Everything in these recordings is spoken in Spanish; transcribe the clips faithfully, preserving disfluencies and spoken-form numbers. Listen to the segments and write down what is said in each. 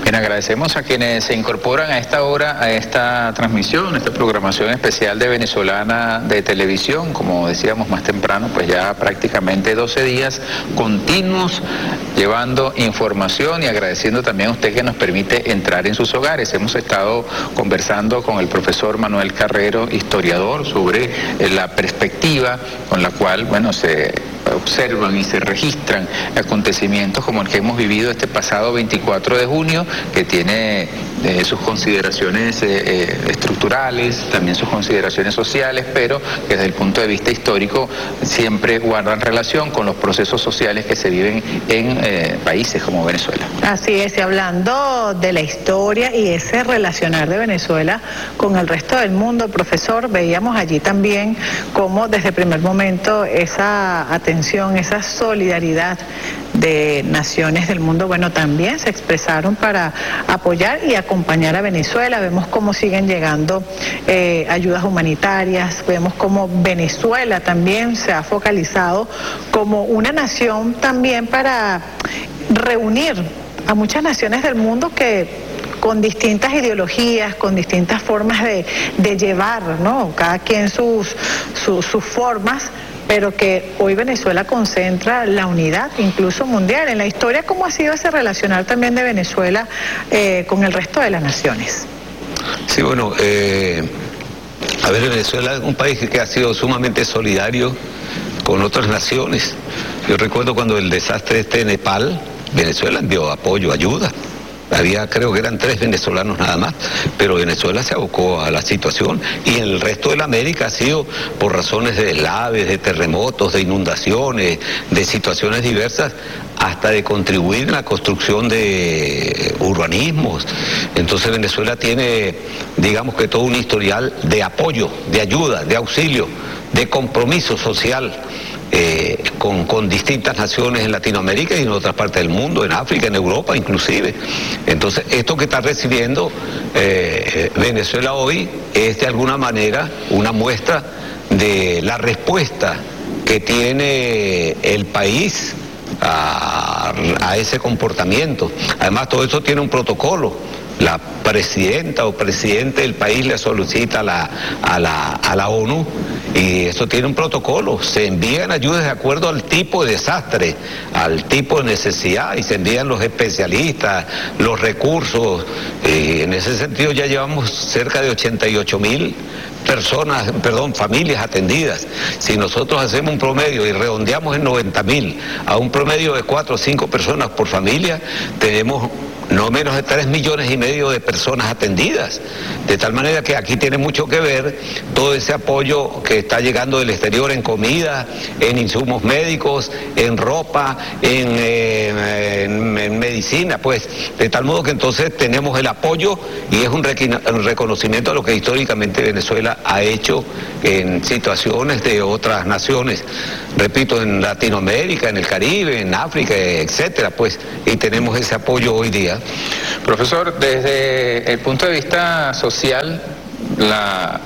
Bien, agradecemos a quienes se incorporan a esta hora, a esta transmisión, a esta programación especial de Venezolana de Televisión. Como decíamos más temprano, pues ya prácticamente doce días continuos llevando información y agradeciendo también a usted que nos permite entrar en sus hogares. Hemos estado conversando con el profesor Manuel Carrero, historiador, sobre la perspectiva con la cual, bueno, se observan y se registran acontecimientos como el que hemos vivido este pasado veinticuatro de junio, que tiene eh, sus consideraciones eh, eh, estructurales, también sus consideraciones sociales, pero que desde el punto de vista histórico siempre guardan relación con los procesos sociales que se viven en eh, países como Venezuela. Así es, y hablando de la historia y ese relacionar de Venezuela con el resto del mundo, profesor, veíamos allí también cómo desde el primer momento esa atención, esa solidaridad de naciones del mundo, bueno, también se expresaron para apoyar y acompañar a Venezuela. Vemos cómo siguen llegando eh, ayudas humanitarias, vemos cómo Venezuela también se ha focalizado como una nación también para reunir a muchas naciones del mundo que con distintas ideologías, con distintas formas de, de llevar, ¿no? Cada quien sus, sus, sus formas, pero que hoy Venezuela concentra la unidad, incluso mundial. En la historia, ¿cómo ha sido ese relacionar también de Venezuela eh, con el resto de las naciones? Sí, bueno, eh, a ver, Venezuela es un país que ha sido sumamente solidario con otras naciones. Yo recuerdo cuando el desastre este de Nepal, Venezuela envió apoyo, ayuda. Había, creo que eran tres venezolanos nada más, pero Venezuela se abocó a la situación, y en el resto de la América ha sido por razones de deslaves, de terremotos, de inundaciones, de situaciones diversas, hasta de contribuir en la construcción de urbanismos. Entonces Venezuela tiene, digamos que todo un historial de apoyo, de ayuda, de auxilio, de compromiso social. Eh, con, con distintas naciones en Latinoamérica y en otras partes del mundo, en África, en Europa inclusive. Entonces, esto que está recibiendo eh, Venezuela hoy es de alguna manera una muestra de la respuesta que tiene el país a, a ese comportamiento. Además, todo eso tiene un protocolo. La presidenta o presidente del país le solicita a la, a la, a la ONU, y eso tiene un protocolo. Se envían ayudas de acuerdo al tipo de desastre, al tipo de necesidad, y se envían los especialistas, los recursos. Y en ese sentido ya llevamos cerca de ochenta y ocho mil personas, perdón, familias atendidas. Si nosotros hacemos un promedio y redondeamos en noventa mil a un promedio de cuatro o cinco personas por familia, tenemos no menos de tres millones y medio de personas atendidas. De tal manera que aquí tiene mucho que ver todo ese apoyo que está llegando del exterior en comida, en insumos médicos, en ropa, en, eh, en, en medicina, pues. De tal modo que entonces tenemos el apoyo, y es un, un reconocimiento a lo que históricamente Venezuela ha hecho en situaciones de otras naciones. Repito, en Latinoamérica, en el Caribe, en África, etcétera, pues, y tenemos ese apoyo hoy día. Profesor, desde el punto de vista social, la,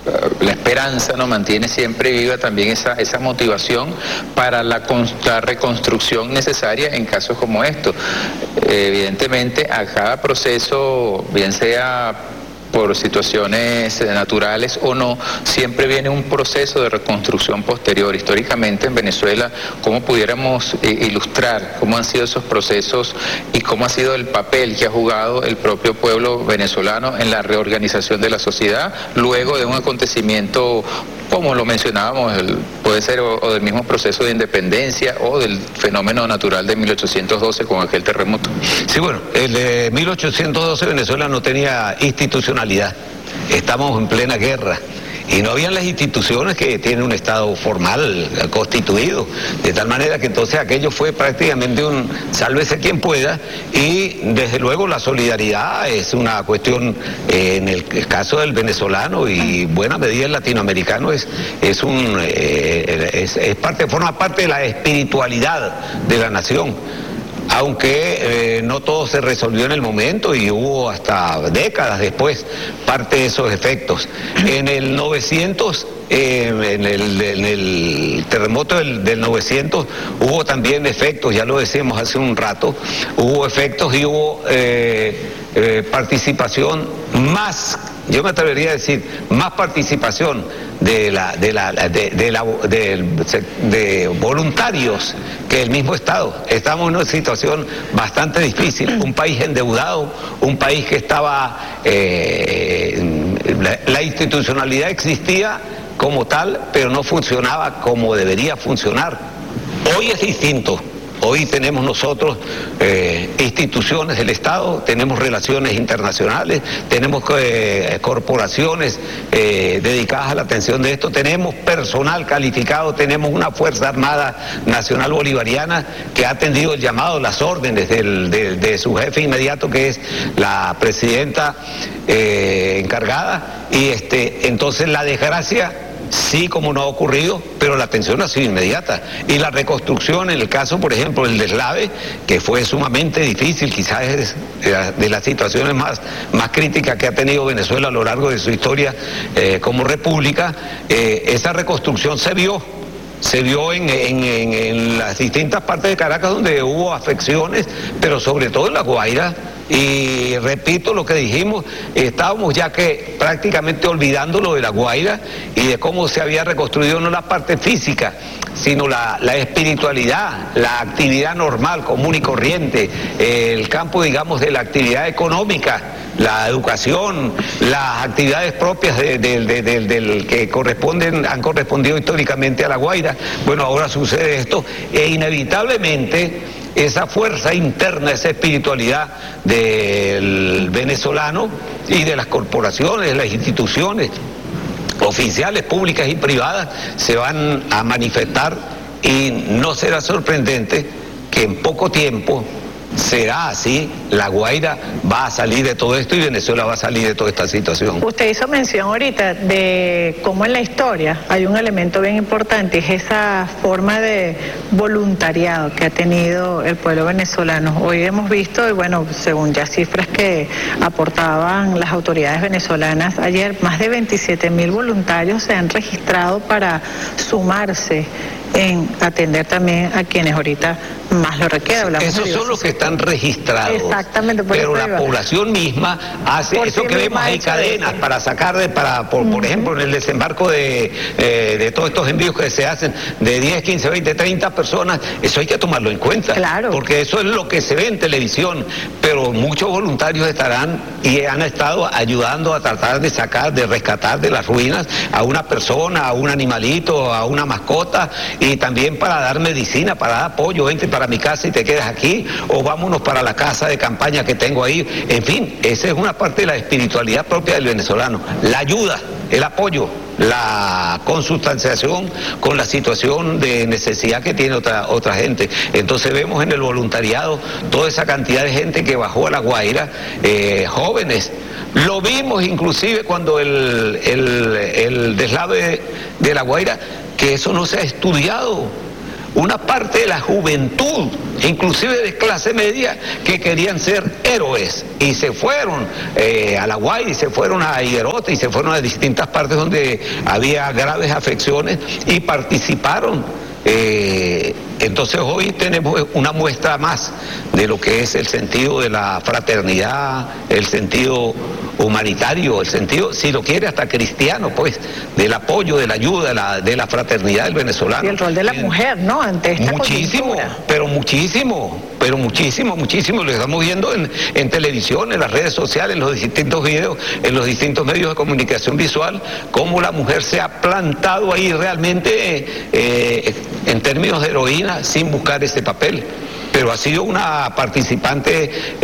la esperanza nos mantiene siempre viva también esa, esa motivación para la, la reconstrucción necesaria en casos como estos. Eh, evidentemente, a cada proceso, bien sea por situaciones naturales o no, siempre viene un proceso de reconstrucción posterior. Históricamente en Venezuela, ¿cómo pudiéramos eh, ilustrar cómo han sido esos procesos y cómo ha sido el papel que ha jugado el propio pueblo venezolano en la reorganización de la sociedad luego de un acontecimiento, como lo mencionábamos, el, puede ser o, o del mismo proceso de independencia o del fenómeno natural de mil ochocientos doce con aquel terremoto? Sí, bueno, el de mil ochocientos doce Venezuela no tenía institucionalidad. Estamos en plena guerra y no habían las instituciones que tienen un Estado formal constituido, de tal manera que entonces aquello fue prácticamente un sálvese quien pueda, y desde luego la solidaridad es una cuestión, eh, en el caso del venezolano y buena medida el latinoamericano, es, es un eh, es, es parte, forma parte de la espiritualidad de la nación. aunque eh, no todo se resolvió en el momento y hubo hasta décadas después parte de esos efectos. En el novecientos, eh, en, el, en el terremoto del, del novecientos hubo también efectos, ya lo decíamos hace un rato, hubo efectos y hubo eh, eh, participación más, yo me atrevería a decir, más participación de la de la de, de, la, de, de voluntarios que el mismo Estado. Estamos en una situación bastante difícil, un país endeudado, un país que estaba eh, la, la institucionalidad existía como tal, pero no funcionaba como debería funcionar. Hoy es distinto. Hoy tenemos nosotros eh, instituciones del Estado, tenemos relaciones internacionales, tenemos eh, corporaciones eh, dedicadas a la atención de esto, tenemos personal calificado, tenemos una Fuerza Armada Nacional Bolivariana que ha atendido el llamado, las órdenes del, de, de su jefe inmediato, que es la presidenta eh, encargada, y este, entonces la desgracia sí, como no ha ocurrido, pero la atención ha sido inmediata. Y la reconstrucción, en el caso, por ejemplo, el deslave, que fue sumamente difícil, quizás es de las situaciones más, más críticas que ha tenido Venezuela a lo largo de su historia eh, como república, eh, esa reconstrucción se vio. Se vio en, en, en, en las distintas partes de Caracas donde hubo afecciones, pero sobre todo en La Guaira. Y repito lo que dijimos, estábamos ya que prácticamente olvidando lo de La Guaira y de cómo se había reconstruido no la parte física, sino la, la espiritualidad, la actividad normal, común y corriente, eh, el campo, digamos, de la actividad económica, la educación, las actividades propias de, de, de, de, del que corresponden, han correspondido históricamente a La Guaira. Bueno, ahora sucede esto e inevitablemente esa fuerza interna, esa espiritualidad del venezolano y de las corporaciones, de las instituciones oficiales, públicas y privadas, se van a manifestar, y no será sorprendente que en poco tiempo será así, La Guaira va a salir de todo esto y Venezuela va a salir de toda esta situación. Usted hizo mención ahorita de cómo en la historia hay un elemento bien importante, es esa forma de voluntariado que ha tenido el pueblo venezolano. Hoy hemos visto, y bueno, según ya cifras que aportaban las autoridades venezolanas ayer, más de veintisiete mil voluntarios se han registrado para sumarse en atender también a quienes ahorita más lo requieren. Esos son los que están registrados. Exactamente. Por pero la iba. población misma hace por eso sí que vemos ahí cadenas eso. Para sacar de, para, por, uh-huh. por ejemplo, en el desembarco de, eh, de todos estos envíos que se hacen de diez, quince, veinte, treinta personas, eso hay que tomarlo en cuenta. Claro. Porque eso es lo que se ve en televisión, pero muchos voluntarios estarán y han estado ayudando a tratar de sacar, de rescatar de las ruinas a una persona, a un animalito, a una mascota, y también para dar medicina, para dar apoyo. Vente para mi casa y te quedas aquí, o vámonos para la casa de campaña que tengo ahí. En fin, esa es una parte de la espiritualidad propia del venezolano, la ayuda, el apoyo, la consustanciación con la situación de necesidad que tiene otra, otra gente. Entonces vemos en el voluntariado toda esa cantidad de gente que bajó a La Guaira, eh, jóvenes. Lo vimos inclusive cuando el, el, el deslave de, de La Guaira, que eso no se ha estudiado. Una parte de la juventud, inclusive de clase media, que querían ser héroes y se fueron eh, a La Guaira, y se fueron a Higuerote, y se fueron a distintas partes donde había graves afecciones y participaron. Eh, entonces hoy tenemos una muestra más de lo que es el sentido de la fraternidad, el sentido humanitario, el sentido, si lo quiere, hasta cristiano, pues, del apoyo, de la ayuda, de la, de la fraternidad del venezolano. Y el rol de la mujer, ¿no? Ante esta muchísimo, coyuntura. pero muchísimo, pero muchísimo, muchísimo. Lo estamos viendo en, en televisión, en las redes sociales, en los distintos videos, en los distintos medios de comunicación visual, cómo la mujer se ha plantado ahí realmente eh, en términos de heroína sin buscar ese papel. Pero ha sido una participante eh,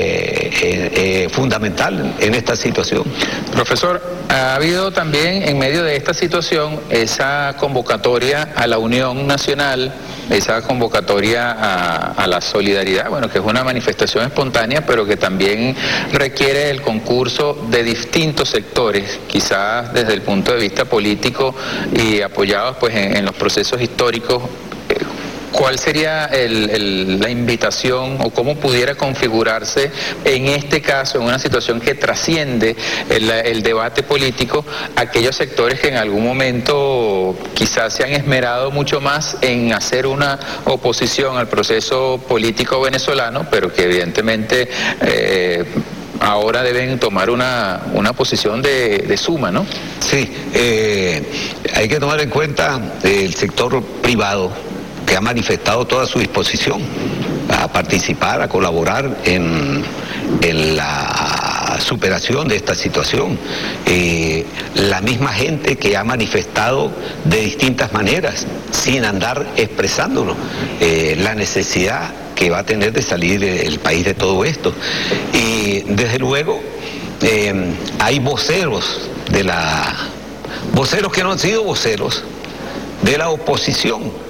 eh, eh, fundamental en esta situación. Profesor, ha habido también en medio de esta situación esa convocatoria a la Unión Nacional, esa convocatoria a, a la solidaridad, bueno, que es una manifestación espontánea, pero que también requiere el concurso de distintos sectores, quizás desde el punto de vista político y apoyados pues en, en los procesos históricos ¿cuál sería el, el, la invitación o cómo pudiera configurarse en este caso, en una situación que trasciende el, el debate político, aquellos sectores que en algún momento quizás se han esmerado mucho más en hacer una oposición al proceso político venezolano, pero que evidentemente eh, ahora deben tomar una, una posición de, de suma, ¿no? Sí, eh, hay que tomar en cuenta el sector privado, que ha manifestado toda su disposición a participar, a colaborar en, en la superación de esta situación. Eh, la misma gente que ha manifestado de distintas maneras, sin andar expresándolo, eh, la necesidad que va a tener de salir el país de todo esto. Y desde luego eh, hay voceros de la voceros que no han sido voceros de la oposición,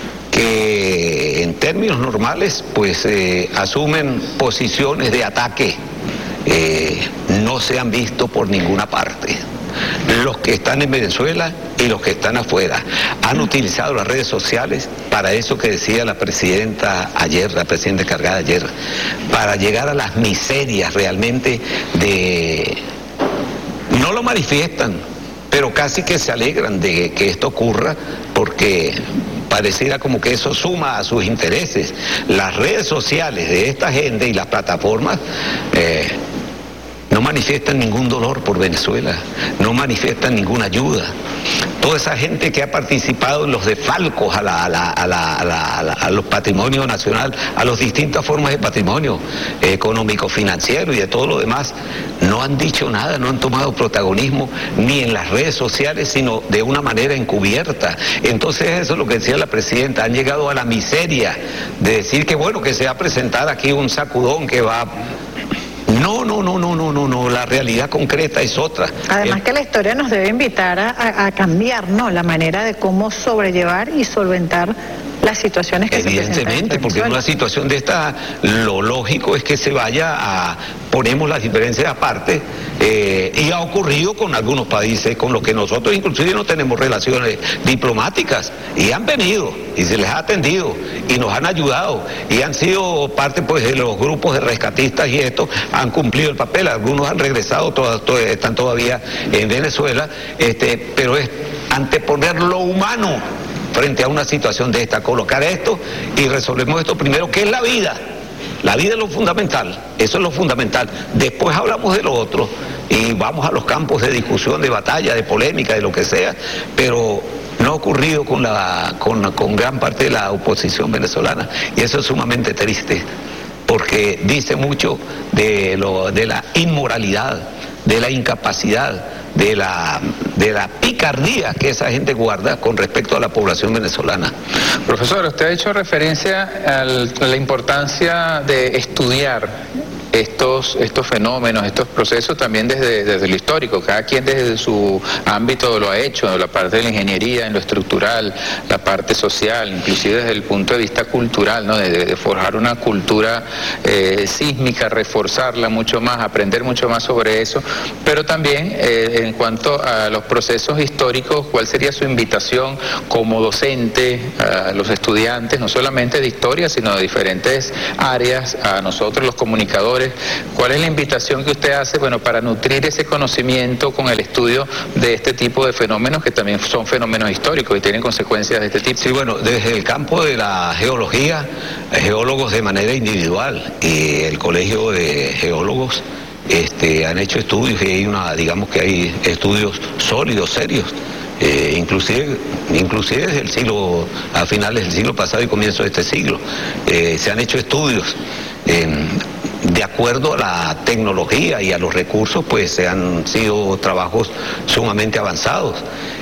que en términos normales pues eh, asumen posiciones de ataque, eh, no se han visto por ninguna parte. Los que están en Venezuela y los que están afuera han utilizado las redes sociales para eso que decía la presidenta ayer, la presidenta encargada ayer, para llegar a las miserias realmente de... No lo manifiestan, pero casi que se alegran de que esto ocurra, porque pareciera como que eso suma a sus intereses. Las redes sociales de esta gente y las plataformas eh, no manifiestan ningún dolor por Venezuela, no manifiestan ninguna ayuda. Toda esa gente que ha participado en los desfalcos a, la, a, la, a, la, a, la, a, la, a los patrimonios nacionales, a las distintas formas de patrimonio eh, económico, financiero y de todo lo demás, no han dicho nada, no han tomado protagonismo ni en las redes sociales, sino de una manera encubierta. Entonces eso es lo que decía la presidenta, han llegado a la miseria de decir que bueno, que se va a presentar aquí un sacudón que va... No, no, no, no, no, no, no, la realidad concreta es otra. Además El... que la historia nos debe invitar a, a, a cambiar, ¿no?, la manera de cómo sobrellevar y solventar las situaciones que se presentan. Evidentemente, porque en una situación de esta, lo lógico es que se vaya a, ponemos las diferencias aparte, eh, y ha ocurrido con algunos países con los que nosotros inclusive no tenemos relaciones diplomáticas, y han venido, y se les ha atendido, y nos han ayudado, y han sido parte pues de los grupos de rescatistas, y esto han cumplido el papel, algunos han regresado, todas, todas, están todavía en Venezuela, este, pero es anteponer lo humano frente a una situación de esta, colocar esto y resolvemos esto primero, que es la vida. La vida es lo fundamental, eso es lo fundamental. Después hablamos de lo otro y vamos a los campos de discusión, de batalla, de polémica, de lo que sea, pero no ha ocurrido con, la, con, con gran parte de la oposición venezolana, y eso es sumamente triste, porque dice mucho de, lo, de la inmoralidad, de la incapacidad, de la, de la picardía que esa gente guarda con respecto a la población venezolana. Profesor, usted ha hecho referencia al, a la importancia de estudiar estos, estos fenómenos, estos procesos también desde, desde lo histórico, cada quien desde su ámbito lo ha hecho, la parte de la ingeniería, en lo estructural, la parte social, inclusive desde el punto de vista cultural, ¿no?, de, de forjar una cultura eh, sísmica, reforzarla mucho más, aprender mucho más sobre eso, pero también eh, en cuanto a los procesos históricos, ¿cuál sería su invitación como docente a los estudiantes, no solamente de historia, sino de diferentes áreas, a nosotros los comunicadores? ¿Cuál es la invitación que usted hace, bueno, para nutrir ese conocimiento con el estudio de este tipo de fenómenos que también son fenómenos históricos y tienen consecuencias de este tipo? Sí, bueno, desde el campo de la geología, geólogos de manera individual y el Colegio de Geólogos este, han hecho estudios y hay una, digamos que hay estudios sólidos, serios. Eh, inclusive, inclusive desde el siglo, a finales del siglo pasado y comienzo de este siglo, eh, se han hecho estudios eh, de acuerdo a la tecnología y a los recursos, pues se han sido trabajos sumamente avanzados.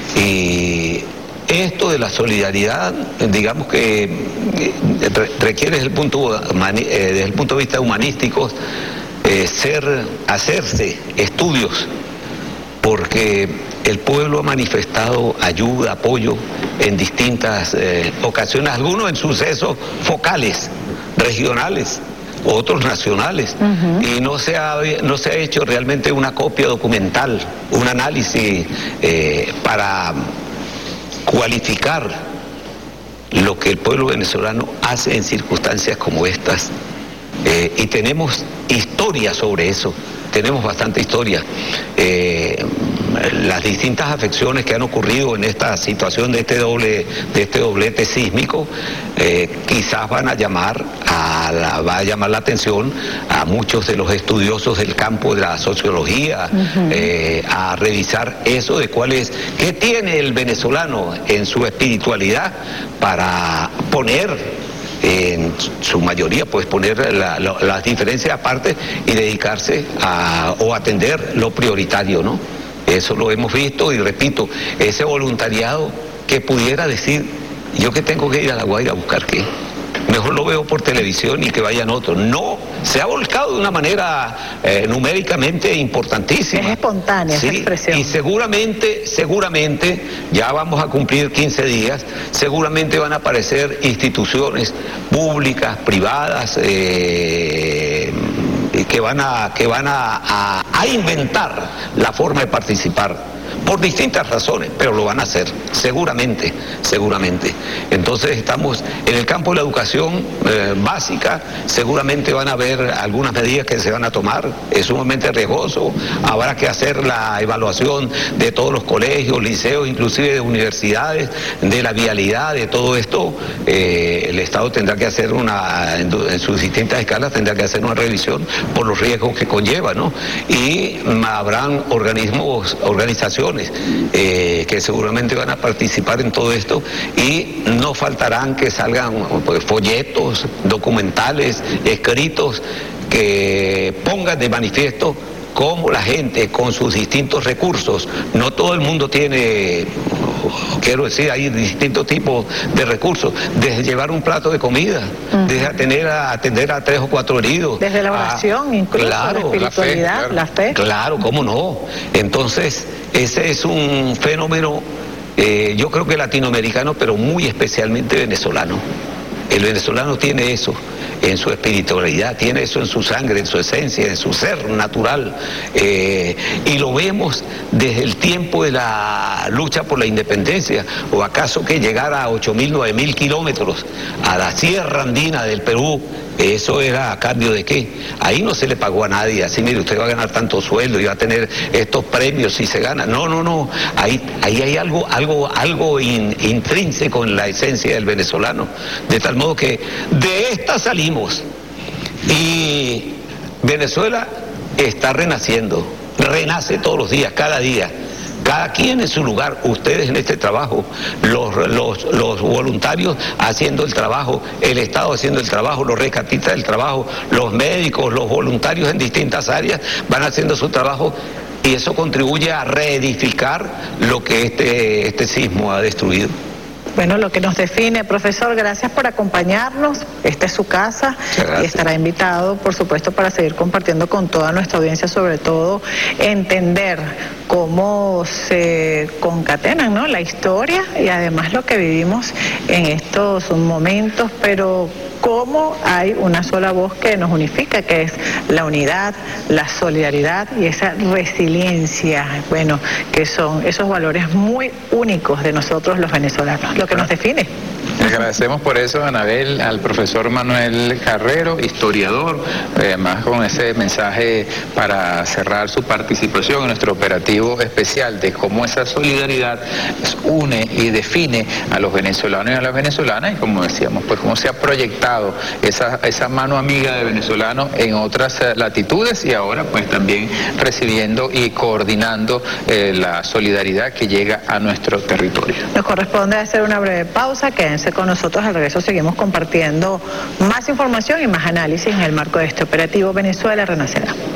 Y esto de la solidaridad, digamos que requiere desde el punto, eh, desde el punto de vista humanístico, eh, ser, hacerse estudios, porque el pueblo ha manifestado ayuda, apoyo en distintas eh, ocasiones, algunos en sucesos focales, regionales, otros nacionales, uh-huh. y no se, ha, no se ha hecho realmente una copia documental, un análisis eh, para cualificar lo que el pueblo venezolano hace en circunstancias como estas. Eh, y tenemos historia sobre eso, tenemos bastante historia. Eh, las distintas afecciones que han ocurrido en esta situación de este doble, de este doblete sísmico, eh, quizás van a llamar a la, va a llamar la atención a muchos de los estudiosos del campo de la sociología, uh-huh. eh, a revisar eso de cuál es, qué tiene el venezolano en su espiritualidad para poner en su mayoría, pues poner la, la, las diferencias aparte y dedicarse a o atender lo prioritario, ¿no? Eso lo hemos visto y repito, ese voluntariado que pudiera decir, yo que tengo que ir a La Guaira a buscar qué, mejor lo veo por televisión y que vayan otros. No, se ha volcado de una manera eh, numéricamente importantísima. Es espontánea, sí, esa expresión. Y seguramente, seguramente, ya vamos a cumplir quince días, seguramente van a aparecer instituciones públicas, privadas, eh, que van a, que van a, a, a inventar la forma de participar. Por distintas razones, pero lo van a hacer, seguramente, seguramente. Entonces estamos en el campo de la educación eh, básica, seguramente van a haber algunas medidas que se van a tomar, es sumamente riesgoso, habrá que hacer la evaluación de todos los colegios, liceos, inclusive de universidades, de la vialidad, de todo esto, eh, el Estado tendrá que hacer una, en, en sus distintas escalas tendrá que hacer una revisión por los riesgos que conlleva, ¿no? Y habrán organismos, organizaciones Eh, que seguramente van a participar en todo esto y no faltarán que salgan pues, folletos, documentales, escritos que pongan de manifiesto cómo la gente con sus distintos recursos, no todo el mundo tiene, quiero decir, hay distintos tipos de recursos, desde llevar un plato de comida, uh-huh. desde atender a, atender a tres o cuatro heridos. Desde la oración, a, incluso, claro, la espiritualidad, la fe, la fe. Claro, cómo no. Entonces, ese es un fenómeno, eh, yo creo que latinoamericano, pero muy especialmente venezolano. El venezolano tiene eso en su espiritualidad, tiene eso en su sangre, en su esencia, en su ser natural, eh, y lo vemos desde el tiempo de la lucha por la independencia, o acaso que llegar a ocho mil, nueve mil kilómetros a la sierra andina del Perú, eso era a cambio de qué. Ahí no se le pagó a nadie, así mire, usted va a ganar tanto sueldo y va a tener estos premios si se gana. No, no, no, ahí, ahí hay algo, algo, algo in, intrínseco en la esencia del venezolano, de tal modo que de esta salimos y Venezuela está renaciendo, renace todos los días, cada día. Cada quien en su lugar, ustedes en este trabajo, los, los, los voluntarios haciendo el trabajo, el Estado haciendo el trabajo, los rescatistas del trabajo, los médicos, los voluntarios en distintas áreas van haciendo su trabajo y eso contribuye a reedificar lo que este, este sismo ha destruido. Bueno, lo que nos define, profesor, gracias por acompañarnos. Esta es su casa y estará invitado, por supuesto, para seguir compartiendo con toda nuestra audiencia, sobre todo entender cómo se concatenan, ¿no?, la historia y además lo que vivimos en estos momentos, pero cómo hay una sola voz que nos unifica, que es la unidad, la solidaridad y esa resiliencia, bueno, que son esos valores muy únicos de nosotros los venezolanos, lo que nos define. Le agradecemos por eso, Anabel, al profesor Manuel Carrero, historiador, además con ese mensaje para cerrar su participación en nuestro operativo especial de cómo esa solidaridad une y define a los venezolanos y a las venezolanas, y como decíamos, pues cómo se ha proyectado esa, esa mano amiga de venezolanos en otras latitudes y ahora pues también recibiendo y coordinando eh, la solidaridad que llega a nuestro territorio. Nos corresponde hacer una breve pausa, quédense con nosotros, al regreso seguimos compartiendo más información y más análisis en el marco de este operativo Venezuela Renacerá.